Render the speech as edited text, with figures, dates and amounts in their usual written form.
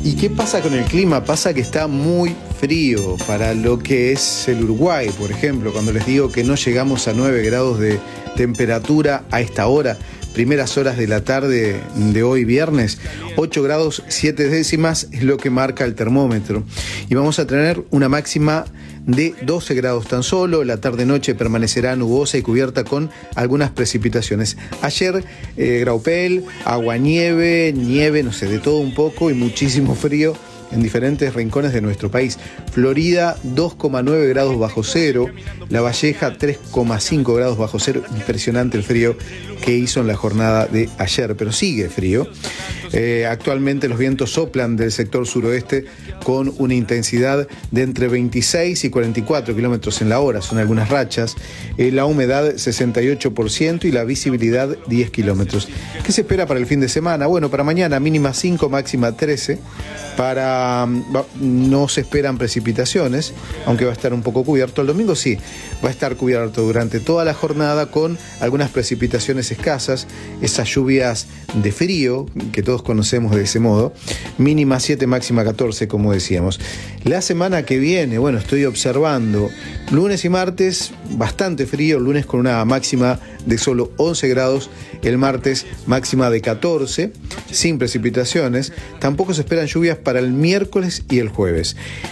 ¿Y qué pasa con el clima? Pasa que está muy frío para lo que es el Uruguay, por ejemplo, cuando les digo que no llegamos a 9 grados de temperatura a esta hora, primeras horas de la tarde de hoy viernes, 8 grados 7 décimas es lo que marca el termómetro. Y vamos a tener una máxima de 12 grados tan solo. La tarde-noche permanecerá nubosa y cubierta con algunas precipitaciones. Ayer, graupel, aguanieve, nieve, no sé, de todo un poco y muchísimo frío en diferentes rincones de nuestro país. Florida, 2,9 grados bajo cero. La Valleja, 3,5 grados bajo cero. Impresionante el frío que hizo en la jornada de ayer, pero sigue frío. Actualmente los vientos soplan del sector suroeste con una intensidad de entre 26 y 44 kilómetros en la hora, son algunas rachas. La humedad 68% y la visibilidad 10 kilómetros. ¿Qué se espera para el fin de semana? Bueno, para mañana mínima 5, máxima 13. No se esperan precipitaciones, aunque va a estar un poco cubierto. El domingo sí, va a estar cubierto durante toda la jornada con algunas precipitaciones escasas, esas lluvias de frío que todos conocemos de ese modo. Mínima 7, máxima 14, como decíamos. La semana que viene, bueno, estoy observando lunes y martes bastante frío, el lunes con una máxima de solo 11 grados, el martes máxima de 14, sin precipitaciones. Tampoco se esperan lluvias para el miércoles y el jueves.